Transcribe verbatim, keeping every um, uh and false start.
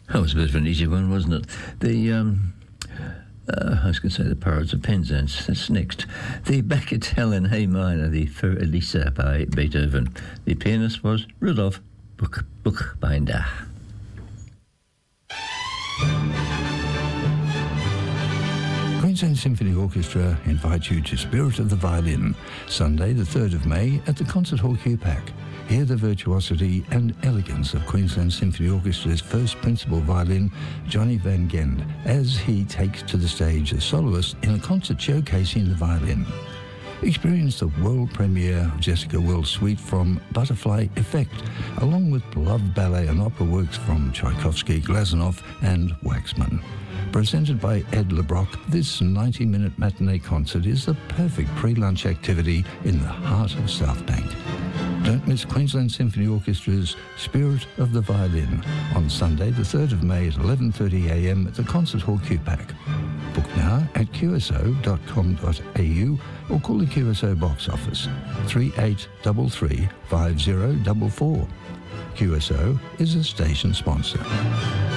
That was a bit of an easy one, wasn't it? The, um, uh, I was going to say the Pirates of Penzance. That's next. The Bagatelle in A minor, the Für Elisa by Beethoven. The pianist was Rudolf Buch- Buchbinder. Queensland Symphony Orchestra invites you to Spirit of the Violin, Sunday the third of May at the Concert Hall Q PAC. Hear the virtuosity and elegance of Queensland Symphony Orchestra's first principal violin, Johnny Van Gend, as he takes to the stage as soloist in a concert showcasing the violin. Experience the world premiere of Jessica Wells' suite from Butterfly Effect, along with beloved ballet and opera works from Tchaikovsky, Glazunov and Waxman. Presented by Ed LeBrock, this ninety-minute matinee concert is the perfect pre-lunch activity in the heart of South Bank. Don't miss Queensland Symphony Orchestra's Spirit of the Violin on Sunday the third of May at eleven thirty a m at the Concert Hall Q PAC. Book now at q s o dot com dot a u or call the Q S O box office three eight three three five zero four four. Q S O is a station sponsor.